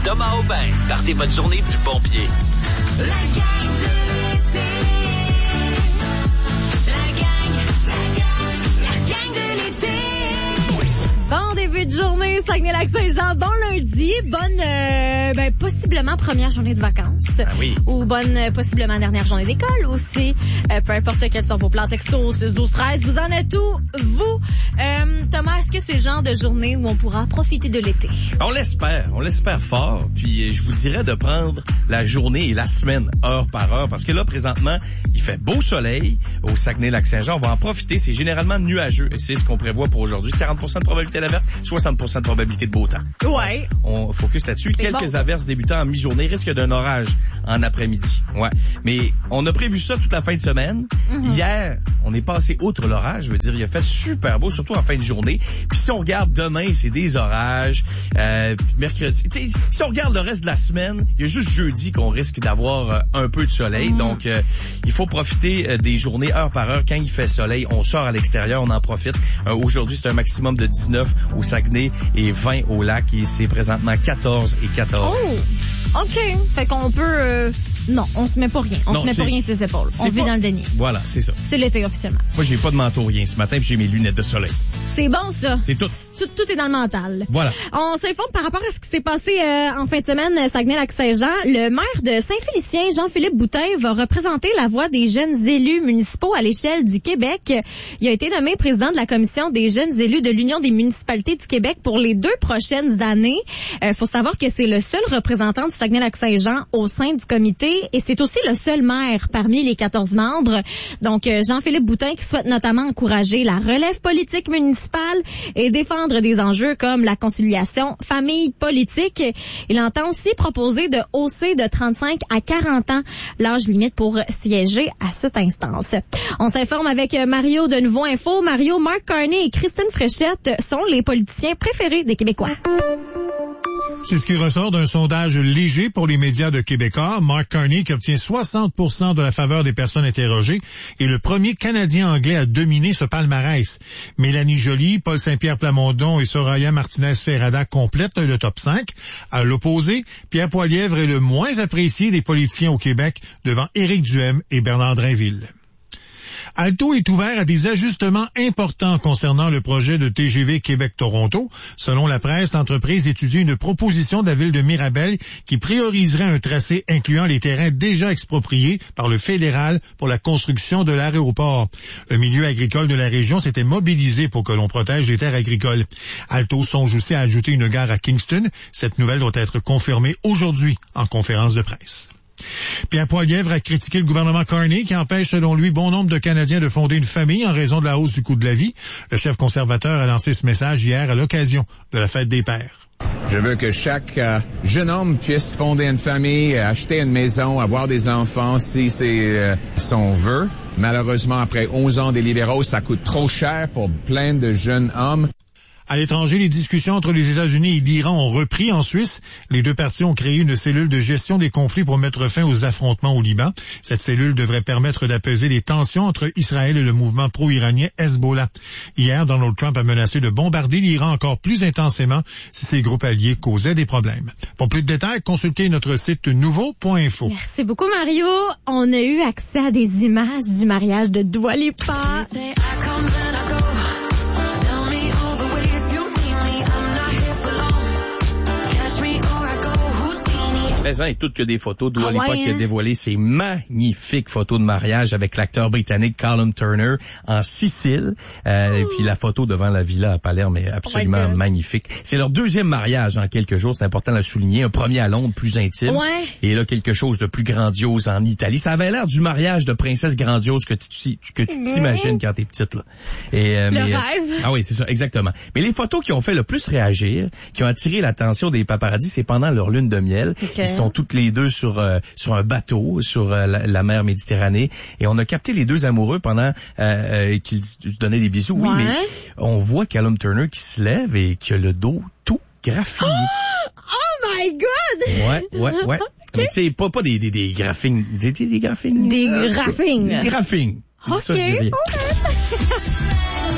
Thomas Aubin. Partez votre journée du bon pied. La gang de l'été. La gang de l'été. Bon début de journée, Saguenay-Lac-Saint-Jean. Bon lundi. Bonne, possiblement première journée de vacances. Ah oui. Ou bonne, possiblement dernière journée d'école aussi. Peu importe quels sont vos plans textos, 6, 12, 13. Vous en êtes où, vous? Thomas, est-ce que c'est le genre de journée où on pourra profiter de l'été? On l'espère fort. Puis je vous dirais de prendre la journée et la semaine, heure par heure, parce que là, présentement, il fait beau soleil au Saguenay-Lac-Saint-Jean. On va en profiter. C'est généralement nuageux. Et c'est ce qu'on prévoit pour aujourd'hui. 40% de probabilité d'averse, 60% de probabilité de beau temps. Ouais. On focus là-dessus. C'est Quelques bon. averses débutant en mi-journée, risque d'un orage en après-midi. Ouais. Mais on a prévu ça toute la fin de semaine. Hier, on est passé outre l'orage. Je veux dire, il a fait super beau, surtout en fin de journée. Puis si on regarde demain, c'est des orages. Puis mercredi. Tu sais, si on regarde le reste de la semaine, il y a juste jeudi qu'on risque d'avoir un peu de soleil. Donc, il faut profiter des journées heure par heure. Quand il fait soleil, on sort à l'extérieur, on en profite. Aujourd'hui, c'est un maximum de 19 au Saguenay et 20 au lac. Et c'est présentement 14 et 14. Oh! OK. Fait qu'on peut... Non, on se met pas rien. On se met pas rien sur les épaules. On vit dans le déni. Voilà, c'est ça. C'est l'été officiellement. Moi, j'ai pas de manteau, rien ce matin, puis j'ai mes lunettes de soleil. C'est bon, ça. C'est tout. Tout est dans le mental. Voilà. On s'informe par rapport à ce qui s'est passé en fin de semaine à Saguenay-Lac-Saint-Jean. Le maire de Saint-Félicien, Jean-Philippe Boutin, va représenter la voix des jeunes élus municipaux à l'échelle du Québec. Il a été nommé président de la commission des jeunes élus de l'Union des municipalités du Québec pour les 2 prochaines années. Faut savoir que c'est le seul représentant du Saguenay-Lac-Saint-Jean au sein du comité et c'est aussi le seul maire parmi les 14 membres. Donc, Jean-Philippe Boutin qui souhaite notamment encourager la relève politique municipale et défendre des enjeux comme la conciliation famille-politique. Il entend aussi proposer de hausser de 35 à 40 ans l'âge limite pour siéger à cette instance. On s'informe avec Mario de Nouveau Info. Mario, Mark Carney et Christine Fréchette sont les politiciens préférés des Québécois. C'est ce qui ressort d'un sondage léger pour les médias de Québécois. Mark Carney qui obtient 60% de la faveur des personnes interrogées est le premier Canadien anglais à dominer ce palmarès. Mélanie Joly, Paul Saint-Pierre Plamondon et Soraya Martinez-Ferrada complètent le top 5. À l'opposé, Pierre Poilievre est le moins apprécié des politiciens au Québec devant Éric Duhem et Bernard Drainville. Alto est ouvert à des ajustements importants concernant le projet de TGV Québec-Toronto. Selon la presse, l'entreprise étudie une proposition de la ville de Mirabel qui prioriserait un tracé incluant les terrains déjà expropriés par le fédéral pour la construction de l'aéroport. Le milieu agricole de la région s'était mobilisé pour que l'on protège les terres agricoles. Alto songe aussi à ajouter une gare à Kingston. Cette nouvelle doit être confirmée aujourd'hui en conférence de presse. Pierre Poilievre a critiqué le gouvernement Carney qui empêche selon lui bon nombre de Canadiens de fonder une famille en raison de la hausse du coût de la vie. Le chef conservateur a lancé ce message hier à l'occasion de la fête des pères. Je veux que chaque jeune homme puisse fonder une famille, acheter une maison, avoir des enfants si c'est son vœu. Malheureusement, après 11 ans des libéraux, ça coûte trop cher pour plein de jeunes hommes. À l'étranger, les discussions entre les États-Unis et l'Iran ont repris en Suisse. Les deux parties ont créé une cellule de gestion des conflits pour mettre fin aux affrontements au Liban. Cette cellule devrait permettre d'apaiser les tensions entre Israël et le mouvement pro-iranien Hezbollah. Hier, Donald Trump a menacé de bombarder l'Iran encore plus intensément si ces groupes alliés causaient des problèmes. Pour plus de détails, consultez notre site nouveau.info. Merci beaucoup, Mario. On a eu accès à des images du mariage de Dua Lipa. Et toutes que des photos. Dua Lipa qui a dévoilé ses magnifiques photos de mariage avec l'acteur britannique Callum Turner en Sicile. Et puis la photo devant la villa à Palerme est absolument magnifique. C'est leur deuxième mariage en quelques jours, c'est important de le souligner. Un premier à Londres, plus intime. Ouais. Et là, quelque chose de plus grandiose en Italie. Ça avait l'air du mariage de princesse grandiose que tu t'imagines quand t'es petite, là. Le rêve. Ah oui, c'est ça, exactement. Mais les photos qui ont fait le plus réagir, qui ont attiré l'attention des paparazzis, c'est pendant leur lune de miel. Okay. Ils sont toutes les deux sur un bateau, sur la mer Méditerranée. Et on a capté les deux amoureux pendant qu'ils se donnaient des bisous. Oui, mais on voit Callum Turner qui se lève et qui a le dos tout graffiné. Oh my God! Ouais. Okay. Mais tu sais, pas des graphings. Des graphings? Des graphings. Des graphings. OK. Ça, je dis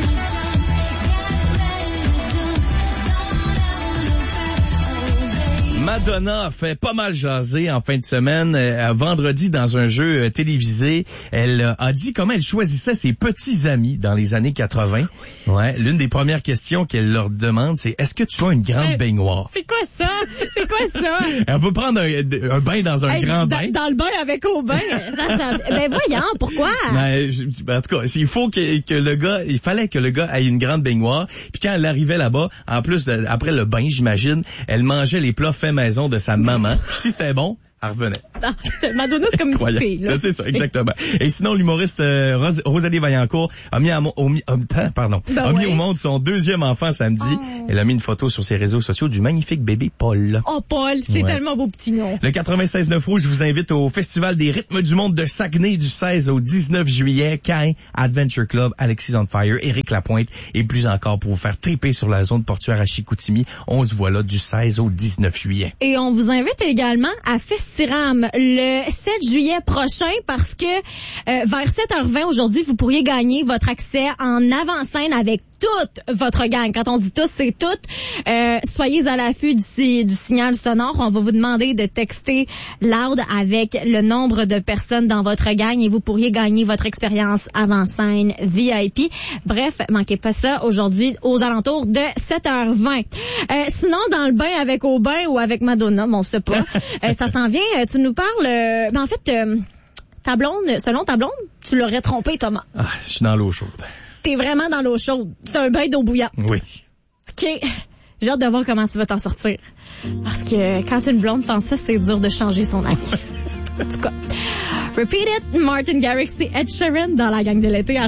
rien. Madonna a fait pas mal jaser en fin de semaine. Vendredi, dans un jeu télévisé, elle a dit comment elle choisissait ses petits amis dans les années 80. Ouais, l'une des premières questions qu'elle leur demande, c'est est-ce que tu as une grande baignoire? C'est quoi ça? C'est quoi ça? Elle peut prendre un bain dans un grand bain. Dans le bain avec Aubin. Ben voyons, pourquoi? En tout cas, il fallait que le gars ait une grande baignoire. Puis quand elle arrivait là-bas, en plus après le bain, j'imagine, elle mangeait les plats faits maison de sa maman. Puis si c'était bon, elle revenait. Non, Madonna, c'est comme une petite fille, là. C'est ça, exactement. Et sinon, l'humoriste Rosalie Vaillancourt a mis au monde son deuxième enfant samedi. Oh. Elle a mis une photo sur ses réseaux sociaux du magnifique bébé Paul. Oh, Paul, c'est tellement beau petit nom. Le 96.9 Rouge vous invite au Festival des rythmes du monde de Saguenay du 16 au 19 juillet. Cain, Adventure Club, Alexis on Fire, Éric Lapointe et plus encore pour vous faire triper sur la zone portuaire à Chicoutimi. On se voit là du 16 au 19 juillet. Et on vous invite également à Festiram le 7 juillet prochain parce que vers 7h20 aujourd'hui, vous pourriez gagner votre accès en avant-scène avec toute votre gang. Quand on dit tous, c'est toutes. Soyez à l'affût du signal sonore. On va vous demander de texter loud avec le nombre de personnes dans votre gang et vous pourriez gagner votre expérience avant-scène VIP. Bref, manquez pas ça aujourd'hui aux alentours de 7h20. Sinon, dans le bain avec Aubin ou avec Madonna, on sait pas. Ça s'en vient. Tu nous parles... en fait, ta blonde, selon ta blonde, tu l'aurais trompé, Thomas. Ah, je suis dans l'eau chaude. T'es vraiment dans l'eau chaude. C'est un bain d'eau bouillante. Oui. OK. J'ai hâte de voir comment tu vas t'en sortir. Parce que quand une blonde pense ça, c'est dur de changer son avis. En tout cas, Repeat It, Martin Garrix et Ed Sheeran dans la gang de l'été à